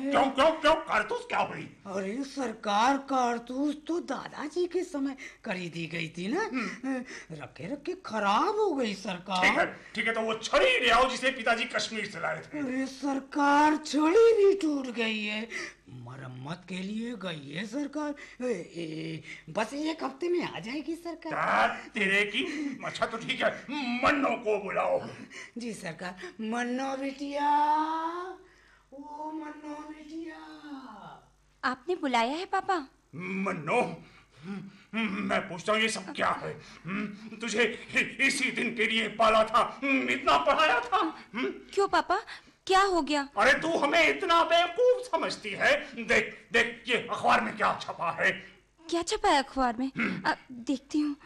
है। क्यों क्यों क्यों कारतूस क्या हुई? अरे सरकार, कारतूस तो दादाजी के समय खरीदी गई थी ना, रखे रखे खराब हो गई सरकार। ठीक है, तो वो छड़ी ले आओ जिसे पिताजी कश्मीर से लाए थे। अरे सरकार, छड़ी भी टूट गई है, मरम्मत के लिए गई है सरकार। बस 1 हफ्ते में आ जाएगी सरकार। तेरे की। अच्छा तो ठीक है, मन्नो को बुलाओ। जी सरकार। मन्नो बिटिया, ओ मन्नो बिटिया। आपने बुलाया है पापा? मन्नो, मैं पूछता हूँ ये सब क्या है? तुझे इसी दिन के लिए पाला था, इतना पढ़ाया था। क्यों पापा, क्या हो गया? अरे तू हमें इतना बेवकूफ समझती है? देख देख, ये अखबार में क्या छपा है। क्या छपा है अखबार में? देखती हूँ।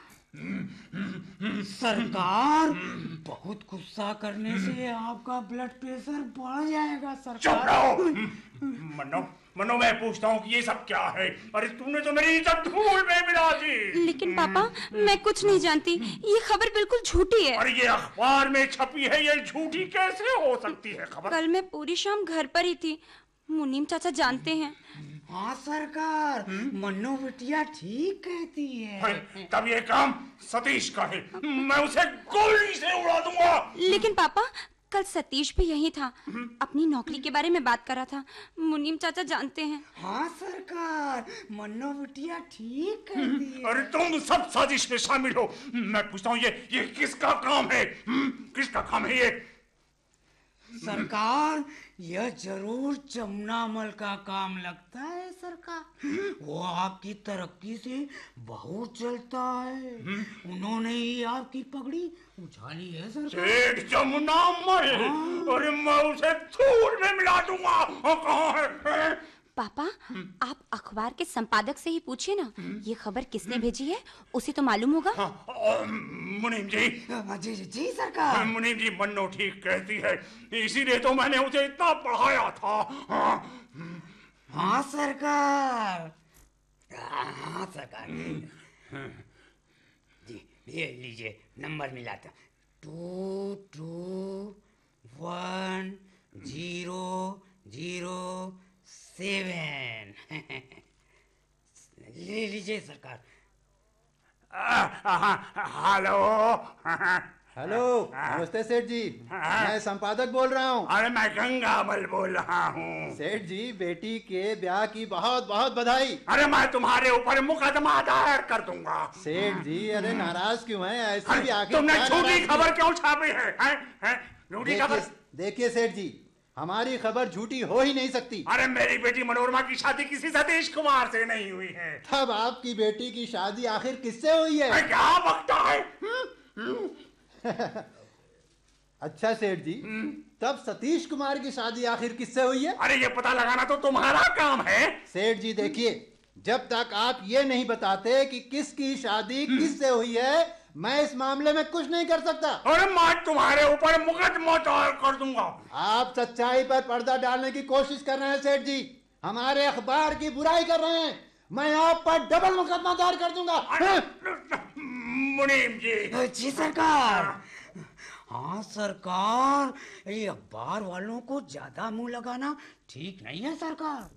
सरकार, बहुत गुस्सा करने से आपका ब्लड प्रेशर बढ़ जाएगा सरकार। चुप रहो। मन्नो मन्नो, मैं पूछता हूँ कि ये सब क्या है? अरे तूने तो मेरी इज्जत धूल में मिला दी। लेकिन पापा, मैं कुछ नहीं जानती, ये खबर बिल्कुल झूठी है। अरे ये अखबार में छपी है, ये झूठी कैसे हो सकती है खबर? कल मैं पूरी शाम घर पर ही थी, मुनीम चाचा जानते हैं। हाँ सरकार, मन्नो बिटिया ठीक कहती है। तब ये काम सतीश का है, मैं उसे गोली से उड़ा दूंगा। लेकिन पापा, कल सतीश भी यही था, अपनी नौकरी के बारे में बात कर रहा था, मुनीम चाचा जानते हैं। हाँ सरकार, मन्नो बिटिया ठीक कहती है। अरे तुम सब साजिश में शामिल हो। मैं पूछता हूँ ये किसका काम है? किसका काम है ये? सरकार, यह जरूर जमुनामल का काम लगता है सरकार। वो आपकी तरक्की से बहुत जलता है, उन्होंने ही आपकी पगड़ी उछाली है सरकार। सेठ जमुनामल? अरे मैं उसे धूल में मिला दूंगा। कहाँ है? पापा, आप अखबार के संपादक से ही पूछिए ना, ये खबर किसने भेजी है, उसे तो मालूम होगा। मुनीम जी। जी जी जी सरकार। मुनीम जी, मन्नो ठीक कहती है, इसीलिए तो मैंने उसे इतना पढ़ाया था। हाँ सरकार, हाँ सरकार। जी ये लीजिए, नंबर मिला था 222107। ले लीजिए सरकार। हेलो। हेलो, नमस्ते सेठ जी, मैं संपादक बोल रहा हूँ। अरे मैं गंगामल बोल रहा हूँ। सेठ जी, बेटी के ब्याह की बहुत बहुत बधाई। अरे मैं तुम्हारे ऊपर मुकदमा दायर कर दूंगा। सेठ जी, अरे नाराज क्यों हैं? ऐसी भी आखिर तुमने झूठी खबर क्यों छापी है? झूठी खबर? देखिए सेठ जी, हमारी खबर झूठी हो ही नहीं सकती। अरे मेरी बेटी मनोरमा की शादी किसी सतीश कुमार से नहीं हुई है। तब आपकी बेटी की शादी आखिर किससे हुई है? क्या बकता है? अच्छा सेठ जी, तब सतीश कुमार की शादी आखिर किससे हुई है? अरे ये पता लगाना तो तुम्हारा काम है। सेठ जी देखिए, जब तक आप ये नहीं बताते कि किसकी शादी किससे हुई है, मैं इस मामले में कुछ नहीं कर सकता। अरे मैं तुम्हारे ऊपर मुकदमा दायर कर दूंगा। आप सच्चाई पर पर्दा डालने की कोशिश कर रहे हैं सेठ जी, हमारे अखबार की बुराई कर रहे हैं। मैं आप पर डबल मुकदमा दायर कर दूंगा। मुनीम जी। जी सरकार। हाँ सरकार, ये अखबार वालों को ज्यादा मुंह लगाना ठीक नहीं है सरकार।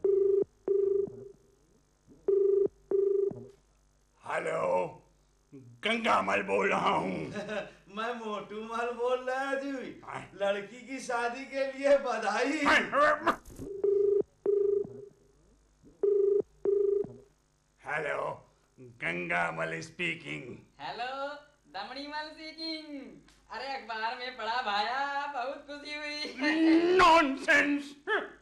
हेलो, गंगामल बोल रहा हूँ। मैं मोटू मल बोल रहा जी, लड़की की शादी के लिए बधाई। Hello, गंगामल speaking. Hello, दमड़ीमल speaking. अरे अखबार में पढ़ा भाया, बहुत खुशी हुई। नॉनसेंस।